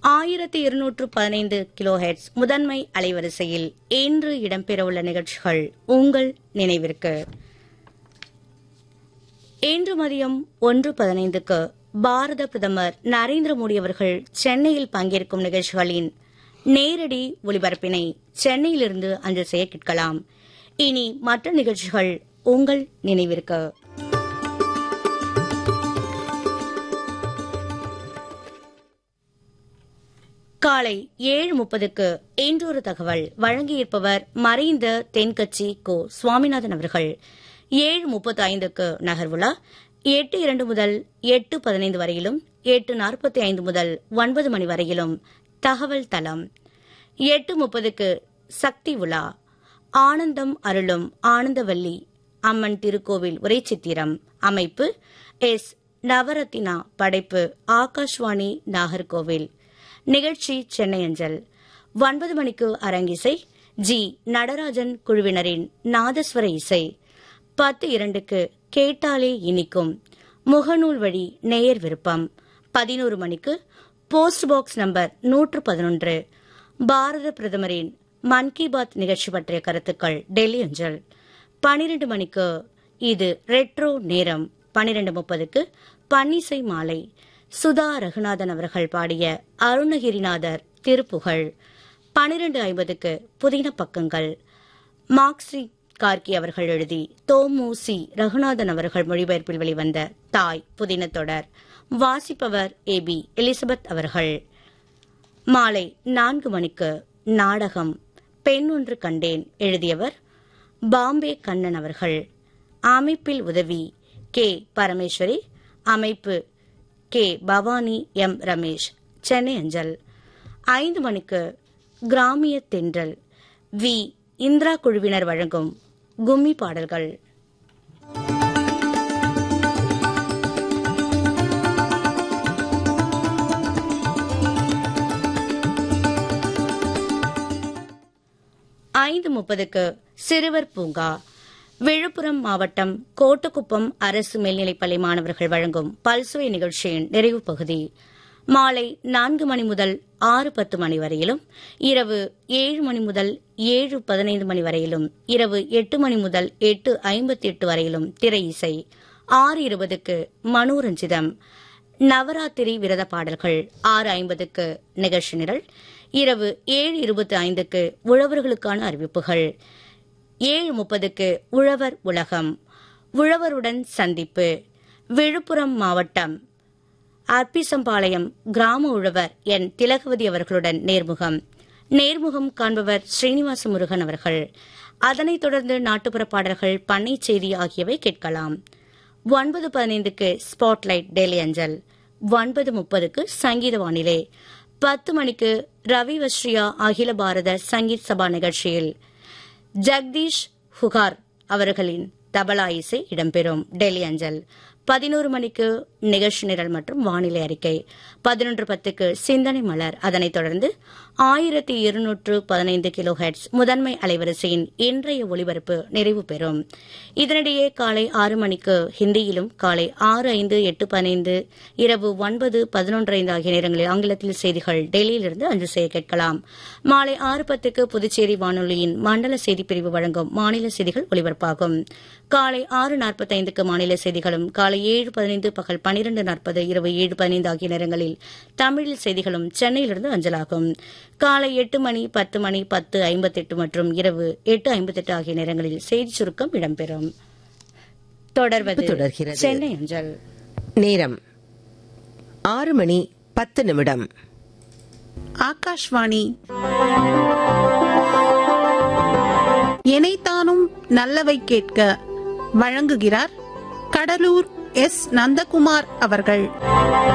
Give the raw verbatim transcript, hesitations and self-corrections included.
ஆயிரத்தி இருநூற்று பதினைந்து கிலோ ஹெர்ட்ஸ் முதன்மை அலைவரிசையில் இன்று இடம்பெறவுள்ள நிகழ்ச்சிகள் உங்கள் நினைவிற்கு. இன்று மதியம் ஒன்று பதினைந்துக்கு பாரத பிரதமர் நரேந்திர மோடி அவர்கள் சென்னையில் பங்கேற்கும் நிகழ்ச்சிகளின் நேரடி ஒலிபரப்பினை சென்னையிலிருந்து அஞ்சல் செய்ய கேட்கலாம். இனி மற்ற நிகழ்ச்சிகள் உங்கள் நினைவிற்கு. காலை ஏழு முப்பதுக்கு இன்றொரு தகவல் வழங்கியிருப்பவர் மறைந்த தென்கட்சி கோ சுவாமிநாதன் அவர்கள். ஏழு முப்பத்தி ஐந்துக்கு நகர்வுலா, எட்டு இரண்டு முதல் எட்டு பதினைந்து வரையிலும், எட்டு நாற்பத்தி ஐந்து முதல் ஒன்பது மணி வரையிலும் தகவல் தளம். எட்டு முப்பதுக்கு சக்தி உலா, ஆனந்தம் அருளும் ஆனந்தவல்லி அம்மன் திருக்கோவில் உரை சித்திரம். அமைப்பு எஸ் நவரத்தினா, படைப்பு ஆகாஷ்வாணி நாகர்கோவில். நிகழ்ச்சி சென்னை அஞ்சல். ஒன்பது மணிக்கு அரங்கிசை, ஜி நடராஜன் குழுவினரின் நாதஸ்வர இசை. பத்து இரண்டுக்கு கேட்டாலே இனிக்கும் முகநூல் வழி நேயர் விருப்பம். பதினோரு மணிக்கு போஸ்ட் பாக்ஸ் நம்பர் நூற்று பதினொன்று பாரத பிரதமரின் மன் கி பாத் நிகழ்ச்சி பற்றிய கருத்துக்கள் டெல்லி அஞ்சல். பனிரெண்டு மணிக்கு இது ரெட்ரோ நேரம். பனிரெண்டு முப்பதுக்கு பன்னிசை மாலை, சுதா ரகுநாதன் அவர்கள் பாடிய அருணகிரிநாதர் திருப்புகழ். பனிரெண்டு ஐம்பதுக்கு புதின பக்கங்கள், மார்க்சி கார்கி அவர்கள் எழுதி தோமு சி ரகுநாதன் அவர்கள் மொழிபெயர்ப்பில் வெளிவந்த தாய் புதின தொடர். வாசிப்பவர் ஏ பி எலிசபெத் அவர்கள். மாலை நான்கு மணிக்கு நாடகம் பெண் ஒன்று கண்டேன், எழுதியவர் பாம்பே கண்ணன் அவர்கள். அமைப்பில் உதவி கே பரமேஸ்வரி, அமைப்பு கே பவானி எம் ரமேஷ், சென்னை அஞ்சல். ஐந்து மணிக்கு கிராமிய தென்றல், வி இந்திரா குழுவினர் வழங்கும் கும்மி பாடல்கள். ஐந்து முப்பதுக்கு சிறுவர் பூங்கா, விழுப்புரம் மாவட்டம் கோட்டுக்குப்பம் அரசு மேல்நிலைப்பள்ளி மாணவர்கள் வழங்கும் பல்சுவை நிகழ்ச்சியின் நிறைவு பகுதி. மாலை நான்கு மணி முதல் ஆறு பத்து மணி வரையிலும், இரவு ஏழு மணி முதல் ஏழு பதினைந்து மணி வரையிலும், இரவு எட்டு மணி முதல் எட்டு ஐம்பத்தி எட்டு வரையிலும் திரை இசை. ஆறு இருபதுக்கு மனோரஞ்சிதம், நவராத்திரி விரத பாடல்கள். ஆறு ஐம்பதுக்கு நிகழ்ச்சி நிரல். இரவு ஏழு இருபத்தி ஐந்துக்கு உழவர்களுக்கான அறிவிப்புகள். ஏழு முப்பதுக்கு உழவர் உலகம், உழவருடன் சந்திப்பு. விழுப்புரம் மாவட்டம் அர்ப்பிசம்பாளையம் கிராம உழவர் என் திலகவதி அவர்களுடன் நேர்முகம். நேர்முகம் காண்பவர் ஸ்ரீனிவாச முருகன் அவர்கள். அதனைத் தொடர்ந்து நாட்டுப்புற பாடல்கள், பண்ணை செய்தி ஆகியவை கேட்கலாம். ஒன்பது பதினைந்துக்கு ஸ்பாட்லைட் டெல்லி அஞ்சல். ஒன்பது முப்பதுக்கு சங்கீத வானிலை. பத்து மணிக்கு ரவி வஸ்ரியா அகில பாரத சங்கீத் சபா நிகழ்ச்சியில் ஜெகதீஷ் ஹுகார் அவர்களின் தபலா இசை இடம்பெறும், டெல்லி அஞ்சல். பதினோரு மணிக்கு நிகழ்ச்சி நிரல் மற்றும் வானிலை அறிக்கை. பதினொன்று பத்துக்கு சிந்தனை மலர். அதனைத் தொடர்ந்து ஆயிரத்தி இருநூற்று பதினைந்து கிலோ ஹெர்ட்ஸ் முதன்மை அலைவரிசையின் இன்றைய ஒலிபரப்பு நிறைவு பெறும். இதனிடையே காலை ஆறு மணிக்கு ஹிந்தியிலும், காலை ஆறு ஐந்து எட்டு பதினைந்து இரவு ஒன்பது பதினொன்று ஐந்து ஆகிய நேரங்களில் ஆங்கிலத்தில் செய்திகள் டெல்லியிலிருந்து அஞ்சல் செய்ய கேட்கலாம். மாலை ஆறு பத்துக்கு புதுச்சேரி வானொலியின் மண்டல செய்திப்பிரிவு வழங்கும் மாநில செய்திகள் ஒலிபரப்பாகும். காலை ஆறு நாற்பத்தைந்துக்கு மாநில செய்திகளும், காலை ஏழு பதினைந்து பகல் பனிரெண்டு நாற்பது இரவு ஏழு பதினைந்து ஆகிய நேரங்களில் தமிழில் செய்திகளும் சென்னையிலிருந்து அஞ்சலாகும். காலை எட்டு மணி பத்து மணி பத்து ஐம்பத்தி எட்டு மற்றும் இரவு எட்டு ஐம்பத்தி எட்டு ஆகிய நேரங்களில் செய்தி சுருக்கம் இடம்பெறும். தொடர்வது தொடர்கிறது சென்னை அஞ்சல். நேரம் ஆறு மணி பத்து நிமிடம். ஆகாஷ்வாணி. எனைத்தானும் நல்லவை கேட்க வழங்குகிறார் கடலூர் எஸ் நந்தகுமார் அவர்கள்.